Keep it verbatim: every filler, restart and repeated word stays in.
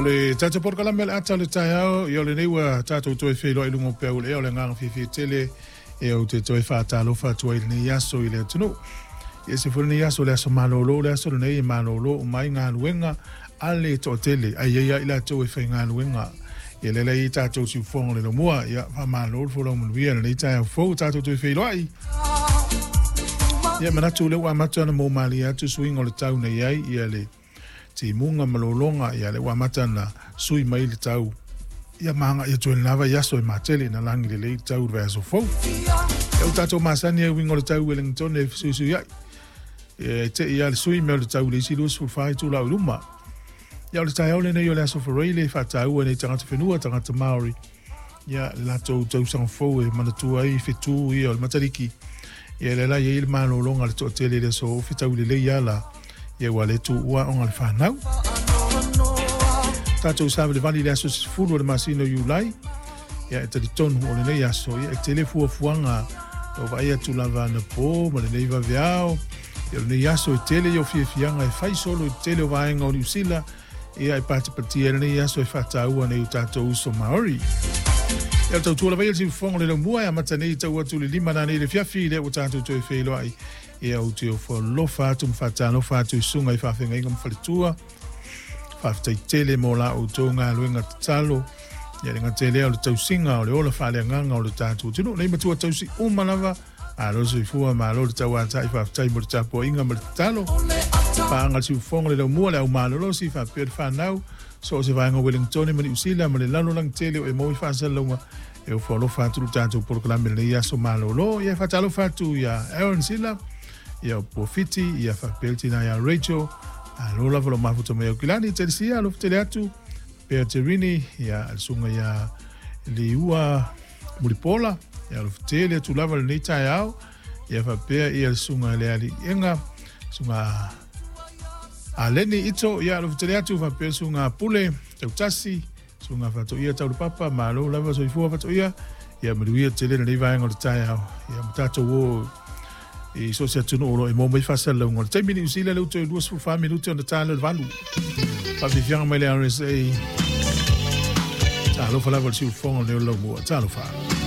le tata por kala mel ata le tayo yo le newa tata to e felo ilungo pe o le o le ngang fifi tele e o te to e fa ta lo fa to ile ya so ile tunu e se fo ni ya so le so malolo le so le malolo o mai nga luenga ale to tele ai ya ila to e fa nga luenga e le le tata to si fon le lo mua ya fa malolo fo lo mu via le tayo fo tata to e felo ai ya mana tu le wa mata na mo mali atu swing o le tau nei ai ia le ti munga malolonga ia le wa mata na sui mai le tau ia manga ia tuen lava ia so i matele na langi le le tau verso fo e utato masani e wingo le tau Wellington e su su ia e te ia le sui me le tau le si lus fu fai tu la luma ia le tau le nei o le so for really fa tau e nei tangata whenua tangata Maori ia la tau tau sang fo e manatu ai fitu ia le matariki ia le la ia il malolonga le to tele le so fitau le le ia la ia wale tu ua onga le whanau. Tātou sawe le vali le aso fulu le masino iulai. Ia e tali tonu o le nei aso. Ia e tele fua fuanga o vai atu lava na po, ma le nei vaveao. Ia le nei aso e tele o fie fianga e fai solo e tele o vaenga o New Zealand. Ia e pati pati e le nei aso e fata ua nei tātou uso Maori. Ia tau tua la vai si fongo le mua e amata nei tau atu le lima na nei le fiafi le o tātou to e whelo ai. Ia o te o fo lo fatu mfata no fatu sunga i whawhenga inga mwhalitua. Whawhitai tele mo la o tō ngā luenga talo. Ia ringa tele o le tau singa o le ola whale nganga o le tātua. Tino nei matua tau si umanawa. A roso i fua ma lo le tau ata i whawhitai mo le tapo inga mo le talo. Paanga si ufonga le lau mua le au malolo si whapia le whanau. So se vaenga Wellington e mani usila ma le lalo lang tele o e mo i whasalonga. E o fo lo fatu le tātua porokalame le ia so malolo. Ia whatalo fatu ia Aaron Sila. Ia Profiti, ia Whapelti na ia Rachel, a lola valo mafuta mea o kilani, telisia, alofu tele atu, Pea Terini, ia alsunga ia Liua Mulipola, ia alofu tele atu lava le neita e au, ia Whapea ia alsunga le ali inga, sunga a Leni Ito, ia alofu tele atu, Whapea sunga Pule, Tautasi, sunga Fato ia Taurupapa, ma alo lava soifua Fato ia, ia maruia tele na leiva inga o le tae au, ia mutato wo e so se atu no e mo mai fasa la ngol te mini usila le uto e duas fu fa minuti on tale valu pa vi fianga mai le R S A talo fa la vol si fong le lo mo talo fa